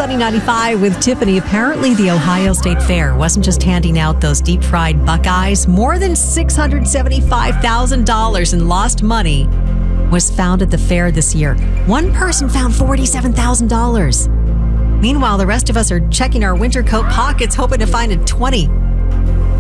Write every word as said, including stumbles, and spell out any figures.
Sunny ninety-five with Tiffany. Apparently, the Ohio State Fair wasn't just handing out those deep-fried Buckeyes. More than six hundred seventy-five thousand dollars in lost money was found at the fair this year. One person found forty-seven thousand dollars. Meanwhile, the rest of us are checking our winter coat pockets, hoping to find a twenty.